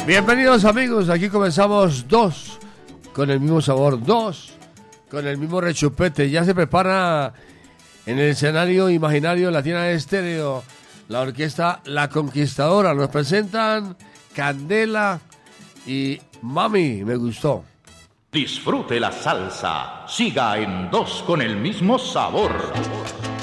Bienvenidos amigos, aquí comenzamos dos con el mismo sabor, dos con el mismo rechupete. Ya se prepara en el escenario imaginario Latina Estéreo la orquesta La Conquistadora. Nos presentan Candela y Mami, me gustó. Disfrute la salsa, siga en dos con el mismo sabor.